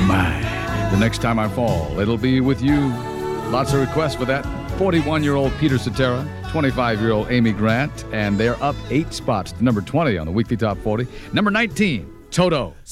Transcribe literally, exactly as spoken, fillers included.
my. The next time I fall, it'll be with you. Lots of requests for that. forty-one-year-old Peter Cetera, twenty-five-year-old Amy Grant, and they're up eight spots to number twenty on the Weekly Top forty. Number nineteen, Toto.